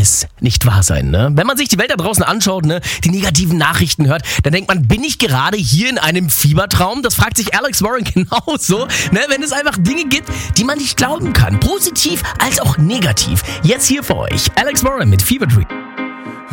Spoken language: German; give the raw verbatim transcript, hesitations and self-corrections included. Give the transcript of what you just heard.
alles nicht wahr sein, ne? Wenn man sich die Welt da draußen anschaut, ne, die negativen Nachrichten hört, dann denkt man, bin ich gerade hier in einem Fiebertraum? Das fragt sich Alex Warren genauso, ne? Wenn es einfach Dinge gibt, die man nicht glauben kann. Positiv als auch negativ. Jetzt hier für euch Alex Warren mit Fever Dream.